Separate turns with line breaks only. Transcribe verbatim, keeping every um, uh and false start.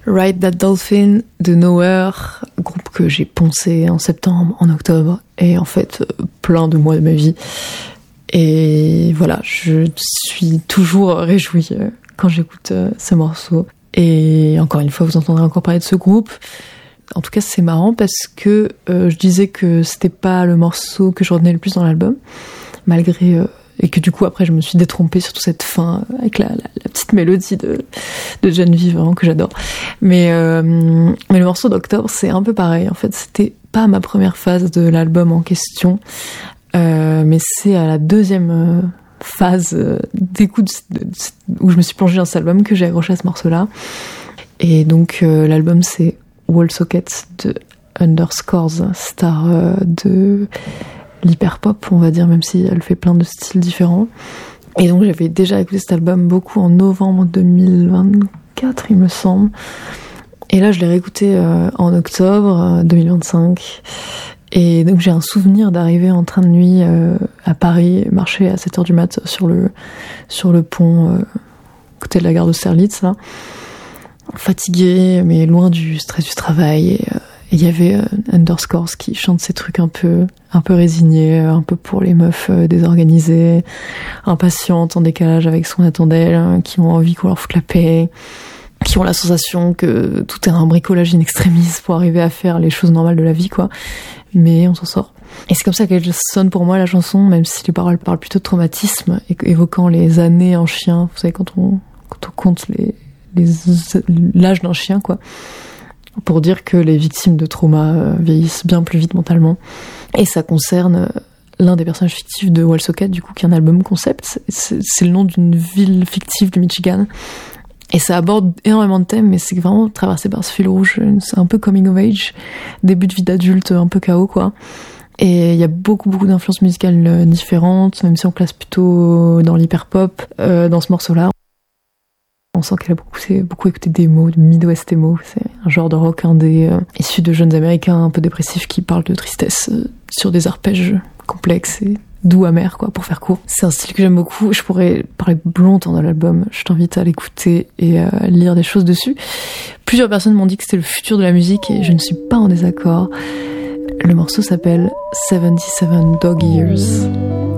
Ride That Dolphin de Nowhere, groupe que j'ai poncé en septembre, en octobre, et en fait plein de mois de ma vie. Et voilà, je suis toujours réjouie quand j'écoute ce morceau. Et encore une fois, vous entendrez encore parler de ce groupe. En tout cas, c'est marrant parce que euh, je disais que c'était pas le morceau que je retenais le plus dans l'album, malgré... Euh, et que du coup, après, je me suis détrompée sur toute cette fin avec la, la, la petite mélodie de, de Geneviève, vraiment, que j'adore. Mais, euh, mais le morceau d'Octobre, c'est un peu pareil. En fait, c'était pas ma première phase de l'album en question, euh, mais c'est à la deuxième euh, phase euh, d'écoute de, de, où je me suis plongée dans cet album que j'ai accroché à ce morceau-là. Et donc, euh, l'album, c'est Wall Socket de Underscores, star euh, de... l'hyperpop, on va dire, même si elle fait plein de styles différents. Et donc j'avais déjà écouté cet album beaucoup en novembre deux mille vingt-quatre, il me semble. Et là je l'ai réécouté euh, en octobre euh, deux mille vingt-cinq. Et donc j'ai un souvenir d'arriver en train de nuit euh, à Paris, marcher à sept heures du mat sur le, sur le pont, euh, côté de la gare d'Austerlitz, là. Fatiguée, mais loin du stress du travail. Et, euh, il y avait euh, Underscores qui chante ces trucs un peu, un peu résignés, un peu pour les meufs euh, désorganisées, impatientes, en décalage avec ce qu'on attend d'elles, hein, qui ont envie qu'on leur foute la paix, qui ont la sensation que tout est un bricolage in extremis pour arriver à faire les choses normales de la vie, quoi. Mais on s'en sort. Et c'est comme ça qu'elle sonne pour moi, la chanson, même si les paroles parlent plutôt de traumatisme, évoquant les années en chien. Vous savez, quand on, quand on compte les, les, l'âge d'un chien, quoi. Pour dire que les victimes de trauma euh, vieillissent bien plus vite mentalement. Et ça concerne euh, l'un des personnages fictifs de Wall Socket, du coup, qui est un album concept. C'est, c'est le nom d'une ville fictive du Michigan. Et ça aborde énormément de thèmes, mais c'est vraiment traversé par ce fil rouge. C'est un peu coming of age, début de vie d'adulte, un peu chaos, quoi. Et il y a beaucoup, beaucoup d'influences musicales différentes, même si on classe plutôt dans l'hyperpop, euh, dans ce morceau-là. On sent qu'elle a beaucoup, c'est, beaucoup écouté d'emo, de Midwest emo. C'est un genre de rock indé euh, issu de jeunes américains un peu dépressifs qui parlent de tristesse euh, sur des arpèges complexes et doux amers, quoi, pour faire court. C'est un style que j'aime beaucoup. Je pourrais parler longtemps dans l'album. Je t'invite à l'écouter et à lire des choses dessus. Plusieurs personnes m'ont dit que c'était le futur de la musique et je ne suis pas en désaccord. Le morceau s'appelle soixante-dix-sept Dog Years.